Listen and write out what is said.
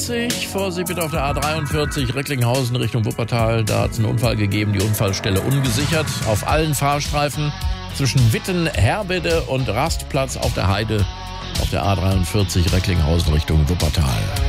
Vorsicht bitte auf der A43 Recklinghausen Richtung Wuppertal. Da hat es einen Unfall gegeben, die Unfallstelle ungesichert. Auf allen Fahrstreifen zwischen Witten, Herbede und Rastplatz auf der Heide auf der A43 Recklinghausen Richtung Wuppertal.